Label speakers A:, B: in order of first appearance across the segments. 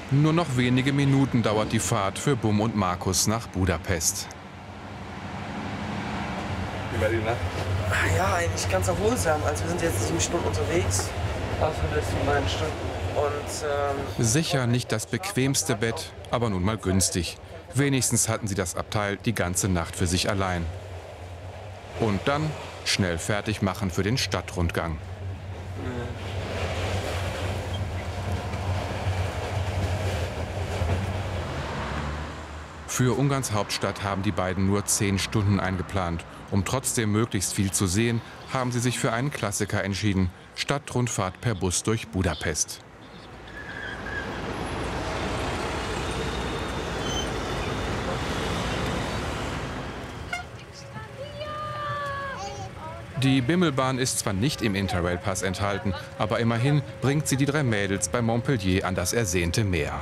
A: Nur noch wenige Minuten dauert die Fahrt für Bum und Markus nach Budapest.
B: Wie war die Nacht?
C: Ja, eigentlich ganz erholsam. Also wir sind jetzt 7 Stunden unterwegs. Also die letzten 9 Stunden. Und
A: Sicher nicht das bequemste Bett, aber nun mal günstig. Wenigstens hatten sie das Abteil die ganze Nacht für sich allein. Und dann schnell fertig machen für den Stadtrundgang. Für Ungarns Hauptstadt haben die beiden nur 10 Stunden eingeplant. Um trotzdem möglichst viel zu sehen, haben sie sich für einen Klassiker entschieden: Stadtrundfahrt per Bus durch Budapest. Die Bimmelbahn ist zwar nicht im Interrail-Pass enthalten, aber immerhin bringt sie die 3 Mädels bei Montpellier an das ersehnte Meer.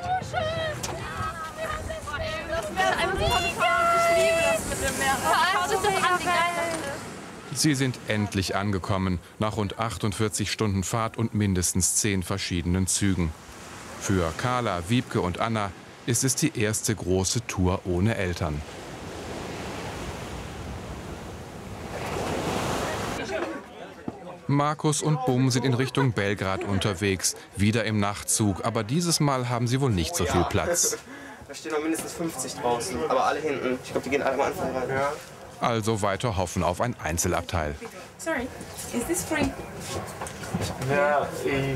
A: Sie sind endlich angekommen, nach rund 48 Stunden Fahrt und mindestens 10 verschiedenen Zügen. Für Carla, Wiebke und Anna ist es die erste große Tour ohne Eltern. Markus und Bum sind in Richtung Belgrad unterwegs, wieder im Nachtzug, aber dieses Mal haben sie wohl nicht so viel Platz.
C: Da stehen noch mindestens 50 draußen, aber alle hinten. Ich glaube, die gehen alle am Anfang rein. Ja.
A: Also weiter hoffen auf ein Einzelabteil.
D: Sorry, is this free?
C: Ja,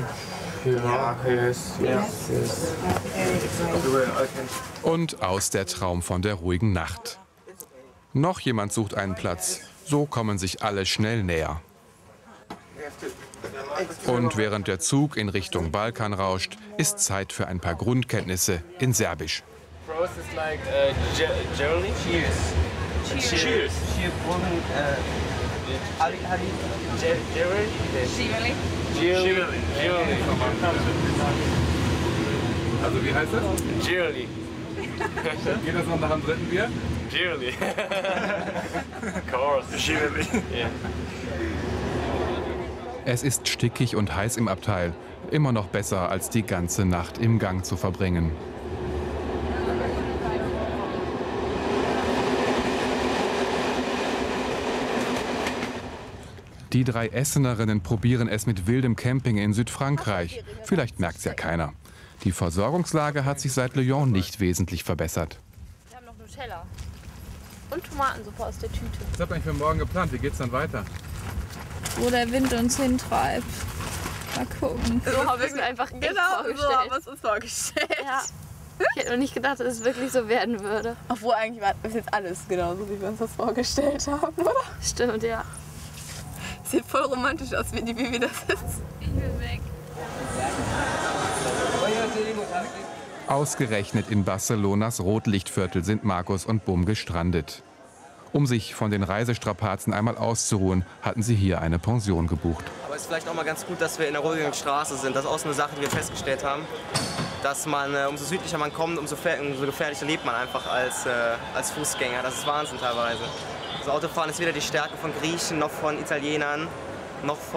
C: yes.
A: Und aus der Traum von der ruhigen Nacht. Noch jemand sucht einen Platz. So kommen sich alle schnell näher. Und während der Zug in Richtung Balkan rauscht, ist Zeit für ein paar Grundkenntnisse in Serbisch.
C: Prost is like Germany. Cheers. Cheers.
B: Also wie heißt das?
C: Germany.
B: Geht das noch nach dem 3. Bier?
C: Germany. Of course. Germany. Yeah.
A: Es ist stickig und heiß im Abteil. Immer noch besser, als die ganze Nacht im Gang zu verbringen. Die 3 Essenerinnen probieren es mit wildem Camping in Südfrankreich. Vielleicht merkt's ja keiner. Die Versorgungslage hat sich seit Lyon nicht wesentlich verbessert.
D: Wir haben noch Nutella und Tomatensuppe aus der Tüte.
B: Was habt ihr eigentlich für morgen geplant? Wie geht's dann weiter?
E: Wo der Wind uns hintreibt. Mal gucken.
D: So haben wir es mir einfach
E: Genau, so haben wir
D: vorgestellt.
E: es uns vorgestellt.
D: Ja. Ich hätte noch nicht gedacht, dass es wirklich so werden würde.
E: Obwohl eigentlich war das jetzt alles genauso, wie wir uns das vorgestellt haben, oder?
D: Stimmt, ja.
E: Sieht voll romantisch aus, wie wir das ist. Ich will weg.
A: Ausgerechnet in Barcelonas Rotlichtviertel sind Markus und Bum gestrandet. Um sich von den Reisestrapazen einmal auszuruhen, hatten sie hier eine Pension gebucht.
C: Aber es ist vielleicht auch mal ganz gut, dass wir in einer ruhigen Straße sind. Das ist auch so eine Sache, die wir festgestellt haben. Dass man, umso südlicher man kommt, umso gefährlicher lebt man einfach als Fußgänger. Das ist Wahnsinn teilweise. Das Autofahren ist weder die Stärke von Griechen, noch von Italienern, noch von